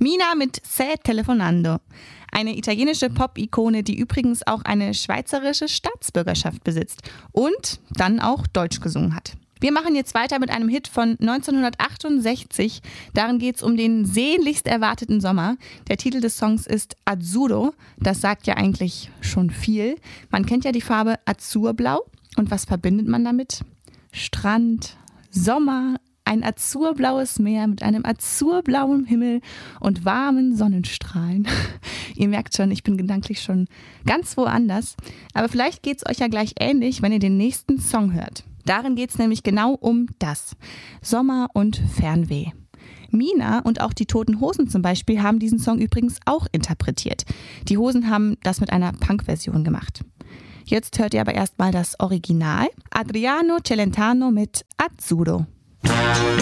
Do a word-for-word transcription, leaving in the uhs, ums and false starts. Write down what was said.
Mina mit Se telefonando. Eine italienische Pop-Ikone, die übrigens auch eine schweizerische Staatsbürgerschaft besitzt und dann auch Deutsch gesungen hat. Wir machen jetzt weiter mit einem Hit von neunzehnhundertachtundsechzig. Darin geht es um den sehnlichst erwarteten Sommer. Der Titel des Songs ist Azzurro. Das sagt ja eigentlich schon viel. Man kennt ja die Farbe Azurblau. Und was verbindet man damit? Strand, Sommer, ein azurblaues Meer mit einem azurblauen Himmel und warmen Sonnenstrahlen. Ihr merkt schon, ich bin gedanklich schon ganz woanders. Aber vielleicht geht es euch ja gleich ähnlich, wenn ihr den nächsten Song hört. Darin geht es nämlich genau um das. Sommer und Fernweh. Mina und auch die Toten Hosen zum Beispiel haben diesen Song übrigens auch interpretiert. Die Hosen haben das mit einer Punk-Version gemacht. Jetzt hört ihr aber erstmal das Original. Adriano Celentano mit Azzurro.